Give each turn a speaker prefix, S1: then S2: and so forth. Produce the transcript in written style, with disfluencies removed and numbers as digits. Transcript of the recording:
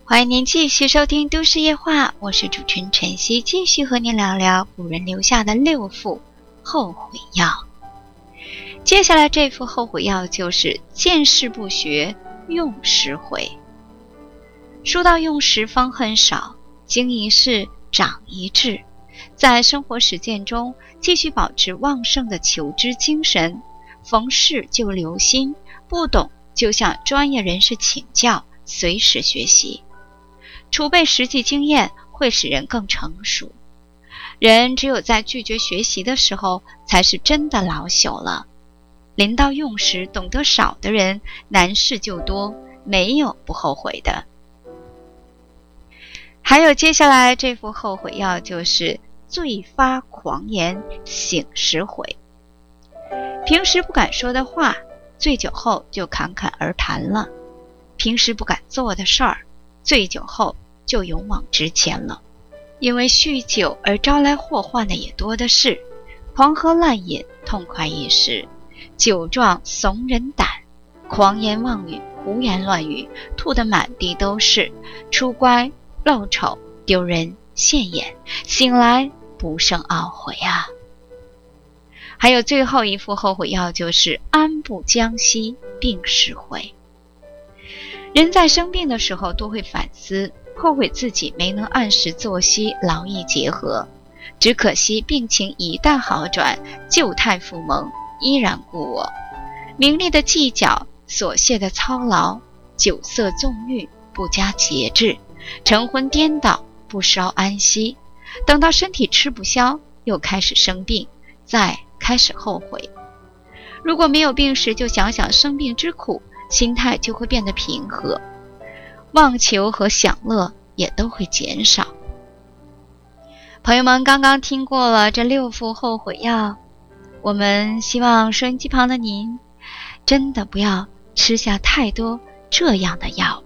S1: 欢迎您继续收听都市夜话，我是主持人晨曦，继续和您聊聊古人留下的6副后悔药。接下来这副后悔药就是见事不学，用时回。书到用时方恨少，经一事长一智。在生活实践中，继续保持旺盛的求知精神，逢事就留心，不懂就向专业人士请教，随时学习。储备实际经验会使人更成熟。人只有在拒绝学习的时候，才是真的老朽了。临到用时懂得少的人，难事就多，没有不后悔的。还有接下来这副后悔药就是醉发狂言，醒时悔。平时不敢说的话，醉酒后就侃侃而谈了；平时不敢做的事儿，醉酒后就勇往直前了。因为酗酒而招来祸患的也多的是，狂喝滥饮，痛快一时，酒壮怂人胆，狂言妄语，胡言乱语，吐得满地都是，出乖露丑，丢人现眼，醒来不胜懊悔啊。还有最后一副后悔药就是安步将息，病时回。人在生病的时候都会反思，后悔自己没能按时作息，劳逸结合。只可惜病情一旦好转，旧态复萌，依然故我。名利的计较，琐屑的操劳，酒色纵欲，不加节制，晨昏颠倒，不稍安息。等到身体吃不消，又开始生病，再开始后悔。如果没有病时就想想生病之苦，心态就会变得平和，妄求和享乐也都会减少。朋友们刚刚听过了这6副后悔药，我们希望收音机旁的您真的不要吃下太多这样的药。